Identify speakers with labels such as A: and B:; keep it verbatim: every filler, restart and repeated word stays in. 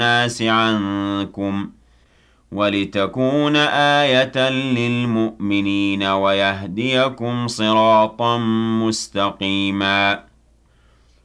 A: الناس عنكم ولتكون آية للمؤمنين ويهديكم صراطا مستقيما